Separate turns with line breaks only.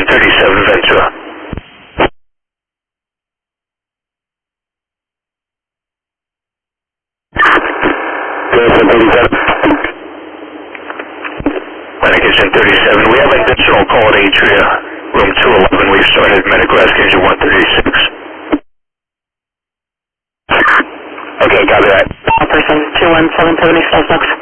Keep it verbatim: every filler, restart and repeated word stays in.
thirty-seven Ventura. Atlantic thirty-seven, we have an additional call at Atria, room two eleven. We've started medical rescue engine one thirty-six.
Okay, copy that.
Person two one seven seven five six.